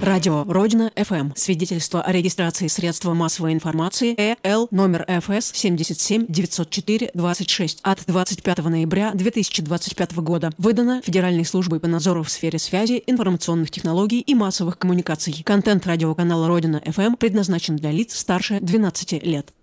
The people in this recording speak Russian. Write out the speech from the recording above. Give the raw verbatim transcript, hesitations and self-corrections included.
Радио Родина эф эм. Свидетельство о регистрации средства массовой информации Э Л номер Эф С семьдесят семь девятьсот четыре двадцать шесть от двадцать пятого ноября две тысячи двадцать пятого года. Выдано Федеральной службой по надзору в сфере связи, информационных технологий и массовых коммуникаций. Контент радиоканала Родина эф эм предназначен для лиц старше двенадцати лет.